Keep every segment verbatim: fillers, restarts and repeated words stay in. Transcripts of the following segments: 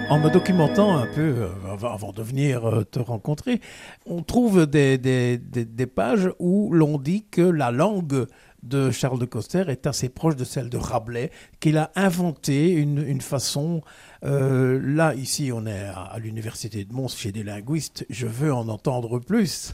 En me documentant un peu, euh, avant, avant de venir euh, te rencontrer, on trouve des, des, des, des pages où l'on dit que la langue de Charles de Coster est assez proche de celle de Rabelais, qu'il a inventé une, une façon... Euh, là, ici, on est à, à l'université de Mons, chez des linguistes. Je veux en entendre plus.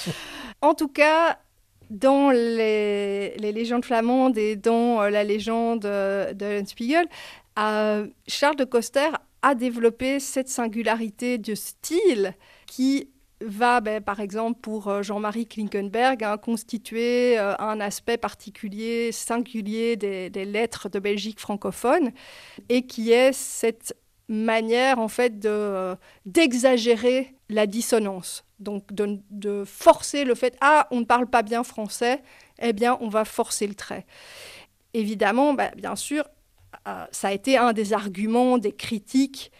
En tout cas, dans les, les légendes flamandes et dans euh, la légende euh, de Eulenspiegel, euh, Charles de Coster a développé cette singularité de style qui va, ben, par exemple, pour euh, Jean-Marie Klinkenberg, hein, constituer euh, un aspect particulier, singulier des, des lettres de Belgique francophone, et qui est cette manière, en fait, de, euh, d'exagérer la dissonance. Donc, de, de forcer le fait « Ah, on ne parle pas bien français », eh bien, on va forcer le trait. Évidemment, ben, bien sûr, euh, ça a été un des arguments des critiques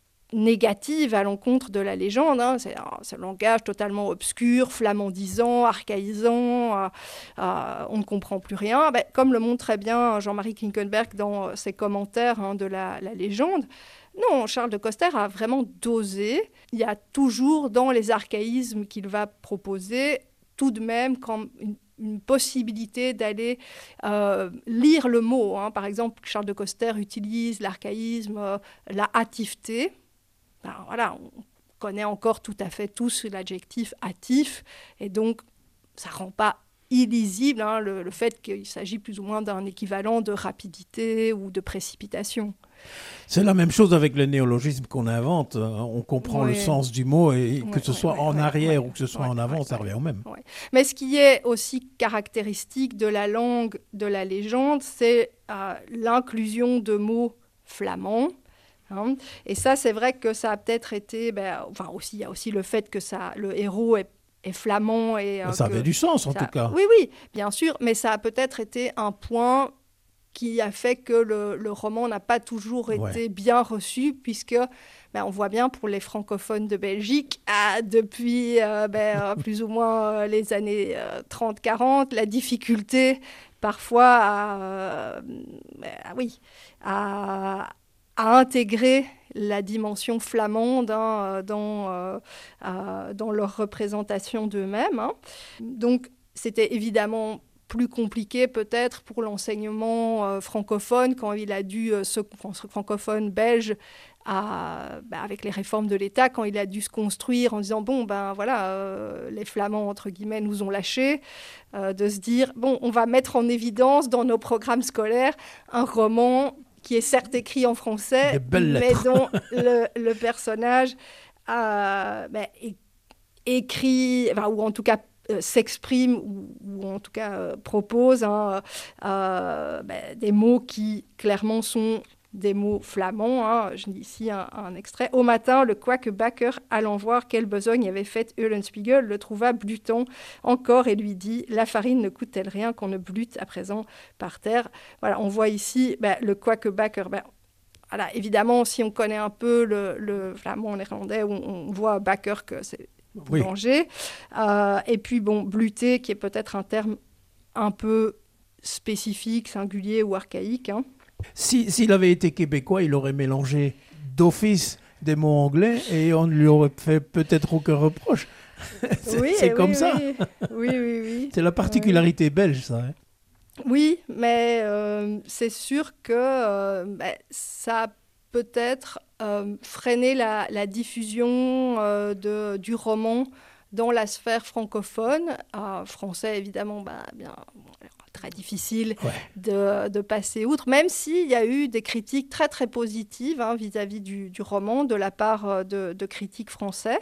négatives à l'encontre de la légende. Hein. C'est un, c'est un langage totalement obscur, flamandisant, archaïsant, euh, euh, on ne comprend plus rien. Ben, comme le montre très bien Jean-Marie Klinkenberg dans ses commentaires, hein, de la, la légende, non, Charles de Coster a vraiment dosé. Il y a toujours dans les archaïsmes qu'il va proposer, tout de même quand une, une possibilité d'aller euh, lire le mot. Hein. Par exemple, Charles de Coster utilise l'archaïsme, euh, la hâtiveté. Alors, voilà, on connaît encore tout à fait tous l'adjectif hâtif, et donc ça ne rend pas illisible, hein, le, le fait qu'il s'agit plus ou moins d'un équivalent de rapidité ou de précipitation. C'est la même chose avec le néologisme qu'on invente. On comprend Ouais. le sens du mot et que Ouais, ce ouais, soit ouais, en ouais, arrière ouais, ou que ce soit ouais, en avant, ouais, ça ouais, revient au même. ouais. Mais ce qui est aussi caractéristique de la langue de la légende, c'est euh, l'inclusion de mots flamands. Hein. Et ça, c'est vrai que ça a peut-être été... Ben, enfin, aussi, il y a aussi le fait que ça, le héros est, est flamand. Et, euh, Ça que avait du sens, en ça, tout cas. oui, oui, bien sûr, mais ça a peut-être été un point qui a fait que le, le roman n'a pas toujours Ouais. été bien reçu, puisque ben, on voit bien pour les francophones de Belgique, ah, depuis euh, ben, plus ou moins euh, les années euh, trente quarante, la difficulté parfois à, euh, ben, oui, à, à intégrer la dimension flamande, hein, dans, euh, euh, dans leur représentation d'eux-mêmes. Hein. Donc c'était évidemment plus compliqué peut-être pour l'enseignement euh, francophone quand il a dû, euh, ce francophone belge, à, bah, avec les réformes de l'État, quand il a dû se construire en disant bon ben voilà, euh, les Flamands entre guillemets nous ont lâchés, euh, de se dire bon on va mettre en évidence dans nos programmes scolaires un roman qui est certes écrit en français, Des belles mais lettres. dont le, le personnage a bah, é- écrit, enfin, ou en tout cas euh, s'exprime, ou, ou en tout cas euh, propose, hein, euh, bah, des mots qui clairement sont des mots flamands. Hein. Je lis ici un, un extrait. Au matin, le quoique-backer, allant voir quelle besogne avait faite Eulenspiegel, le trouva blutant encore et lui dit « La farine ne coûte-t-elle rien qu'on ne blute à présent par terre ?» Voilà, on voit ici bah, le quoique-backer. Bah, voilà, évidemment, si on connaît un peu le, le flamand néerlandais, on, on voit backer que c'est boulanger. Oui. Euh, et puis, bon, bluter, qui est peut-être un terme un peu spécifique, singulier ou archaïque. Hein. Si, s'il avait été québécois, il aurait mélangé d'office des mots anglais et on ne lui aurait fait peut-être aucun reproche. c'est, oui, c'est oui, comme oui. ça. Oui, oui, oui. C'est la particularité oui. belge, ça. Hein. Oui, mais euh, c'est sûr que euh, bah, ça a peut-être euh, freiné la, la diffusion euh, de, du roman dans la sphère francophone. Euh, français, évidemment, bah, bien, très difficile ouais. de, de passer outre, même s'il y a eu des critiques très, très positives, hein, vis-à-vis du, du roman de la part de, de critiques français.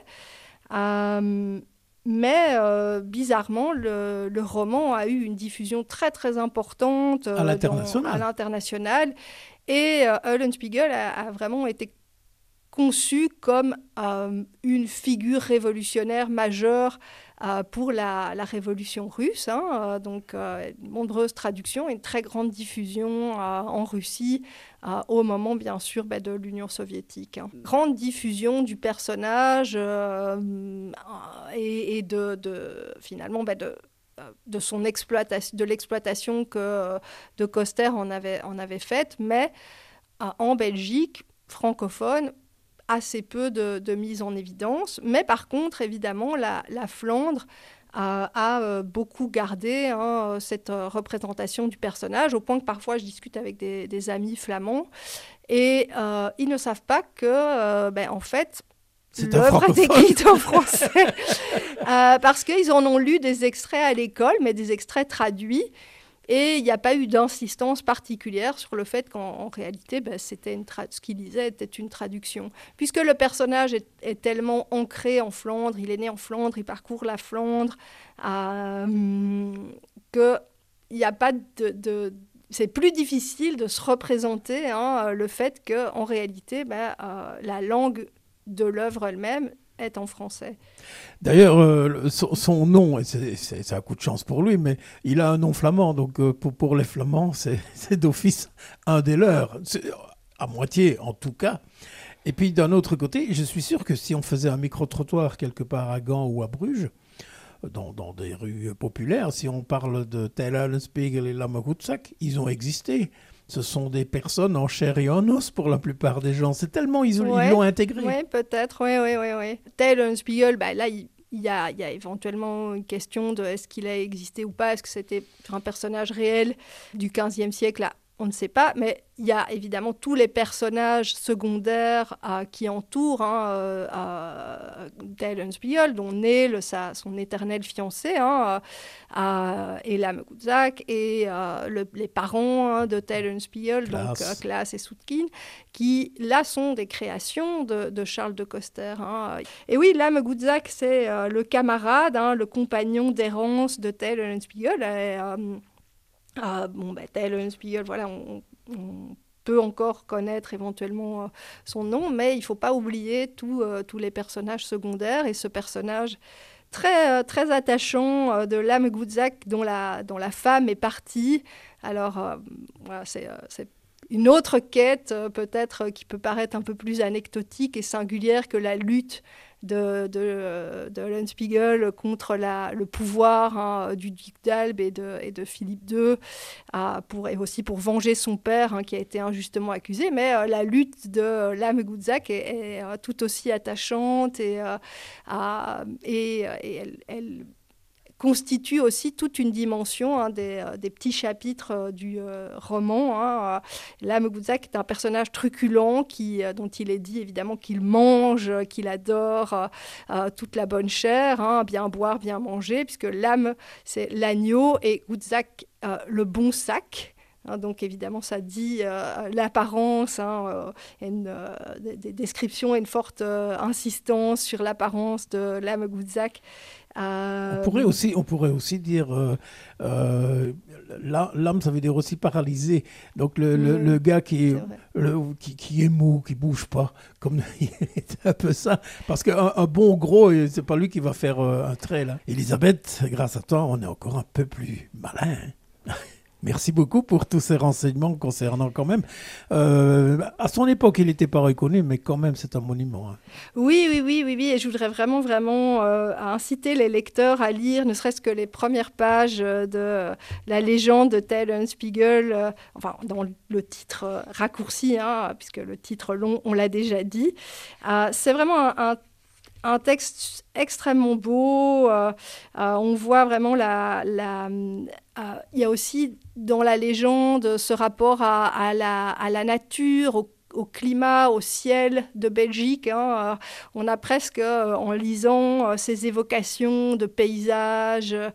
Euh, Mais euh, bizarrement, le, le roman a eu une diffusion très très importante euh, à l'international. Dans, à l'international. Et euh, Eulenspiegel a, a vraiment été conçu comme euh, une figure révolutionnaire majeure euh, pour la, la révolution russe. Hein, euh, donc, euh, de nombreuses traductions et une très grande diffusion euh, en Russie euh, au moment, bien sûr, bah, de l'Union soviétique. Hein. Grande diffusion du personnage euh, et, et de, de, finalement, bah, de, de, son exploitation, de l'exploitation que de Coster en avait, en avait faite. Mais euh, en Belgique francophone, assez peu de, de mise en évidence. Mais par contre, évidemment, la, la Flandre a, a euh, beaucoup gardé hein, cette euh, représentation du personnage, au point que parfois je discute avec des, des amis flamands et euh, ils ne savent pas que, euh, ben, en fait, c'est l'œuvre est écrite en français. euh, parce qu'ils en ont lu des extraits à l'école, mais des extraits traduits. Et il n'y a pas eu d'insistance particulière sur le fait qu'en en réalité, ben, c'était une tra- ce qu'il disait était une traduction. Puisque le personnage est, est tellement ancré en Flandre, il est né en Flandre, il parcourt la Flandre, euh, qu'il n'y a pas de... de c'est plus difficile de se représenter hein, le fait qu'en réalité, ben, euh, la langue de l'œuvre elle-même est en français. D'ailleurs, euh, son, son nom, c'est, c'est, c'est un coup de chance pour lui, mais il a un nom flamand, donc euh, pour, pour les Flamands, c'est, c'est d'office un des leurs, c'est, à moitié en tout cas. Et puis d'un autre côté, je suis sûr que si on faisait un micro-trottoir quelque part à Gand ou à Bruges, dans, dans des rues populaires, si on parle de Tel Eulenspiegel et Lamme Goedzak, ils ont existé. Ce sont des personnes en chair et en os pour la plupart des gens. C'est tellement ils, ouais, ils l'ont intégré. Oui, peut-être. Oui, oui, oui. oui. Tel Eulenspiegel, bah, là, il, il, y a, il y a éventuellement une question de est-ce qu'il a existé ou pas, est-ce que c'était un personnage réel du quinzième siècle là, on ne sait pas, mais il y a évidemment tous les personnages secondaires euh, qui entourent hein, euh, euh, Tel Eulenspiegel, dont Nele, sa, son éternel fiancé, hein, euh, et Lamme Goedzak, et euh, le, les parents hein, de Tel Eulenspiegel, donc euh, Klaas et Soetkin, qui là sont des créations de, de Charles de Coster. Hein. Et oui, Lamme Goedzak, c'est euh, le camarade, hein, le compagnon d'errance de Tel Eulenspiegel. Et, euh, Ah, bon, bah, Tel Eulenspiegel, voilà, on, on peut encore connaître éventuellement euh, son nom, mais il ne faut pas oublier tout, euh, tous les personnages secondaires et ce personnage très, euh, très attachant euh, de Lamme Goedzak dont la, dont la femme est partie. Alors, euh, voilà, c'est, euh, c'est une autre quête, euh, peut-être, euh, qui peut paraître un peu plus anecdotique et singulière que la lutte de, de, de Eulenspiegel contre la, le pouvoir hein, du duc d'Albe et de, et de Philippe deux, euh, pour, et aussi pour venger son père hein, qui a été injustement accusé. Mais euh, la lutte de Lamme Goedzak est, est, est euh, tout aussi attachante et, euh, euh, et, et elle, elle constitue aussi toute une dimension hein, des, euh, des petits chapitres euh, du euh, roman. Hein. Lamme Goedzak est un personnage truculent qui, euh, dont il est dit évidemment qu'il mange, euh, qu'il adore euh, euh, toute la bonne chair, hein, bien boire, bien manger, puisque Lamme, c'est l'agneau et Goedzak, euh, le bon sac. Hein, donc évidemment, ça dit euh, l'apparence, hein, euh, une, euh, des, des descriptions et une forte euh, insistance sur l'apparence de Lamme Goedzak. Euh... On, pourrait aussi, on pourrait aussi dire, euh, euh, l'âme, ça veut dire aussi paralysé. Donc le, mmh, le, le gars qui est, le, qui, qui est mou, qui ne bouge pas, comme c'est un peu ça. Parce qu'un un bon gros, c'est pas lui qui va faire euh, un trait. Là. Elisabeth, grâce à toi, on est encore un peu plus malin. Merci beaucoup pour tous ces renseignements concernant quand même. Euh, à son époque, il n'était pas reconnu, mais quand même, c'est un monument. Hein. Oui, oui, oui, oui, oui. Et je voudrais vraiment, vraiment euh, inciter les lecteurs à lire, ne serait-ce que les premières pages de la légende de Tel Eulenspiegel, euh, enfin, dans le titre euh, raccourci, hein, puisque le titre long, on l'a déjà dit. Euh, c'est vraiment un, un Un texte extrêmement beau, euh, euh, on voit vraiment la... la euh, il y a aussi dans la légende ce rapport à, à, la, à la nature, au, au climat, au ciel de Belgique. Hein. Euh, on a presque, euh, en lisant euh, ces évocations de paysages euh,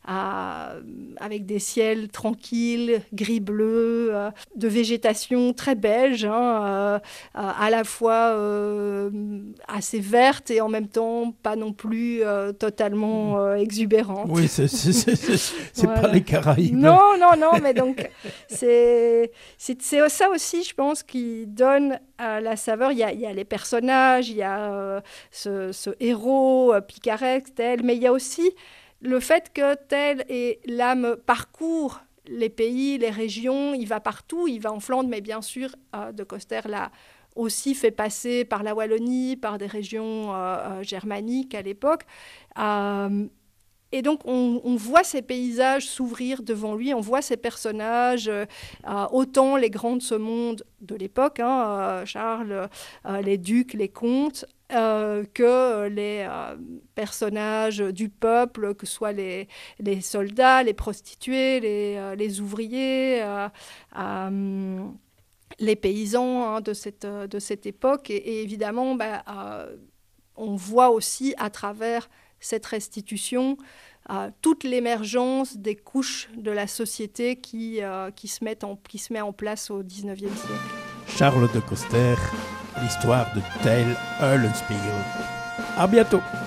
avec des ciels tranquilles, gris-bleu, euh, de végétation très belge, hein, euh, à la fois euh, assez verte et en même temps pas non plus euh, totalement euh, exubérante. Oui, c'est, c'est, c'est, c'est, c'est voilà. Pas les Caraïbes. Non, non, non, mais donc c'est, c'est, c'est ça aussi, je pense, qui donne à la saveur. Il y a, il y a les personnages, il y a euh, ce, ce héros euh, picaresque, tel, mais il y a aussi le fait que Tel et Lamme parcourent les pays, les régions, il va partout, il va en Flandre, mais bien sûr, euh, de Coster l'a aussi fait passer par la Wallonie, par des régions euh, euh, germaniques à l'époque. Euh, Et donc, on, on voit ces paysages s'ouvrir devant lui, on voit ces personnages, euh, autant les grands de ce monde de l'époque, hein, euh, Charles, euh, les ducs, les comtes, euh, que les euh, personnages du peuple, que ce soit les, les soldats, les prostituées, les, euh, les ouvriers, euh, euh, les paysans, hein, de, cette, de cette époque. Et, et évidemment, bah, euh, on voit aussi à travers cette restitution, euh, toute l'émergence des couches de la société qui, euh, qui, se mettent en, qui se met en place au dix-neuvième siècle. Charles de Coster, l'histoire de Tell Eulenspiegel. À bientôt.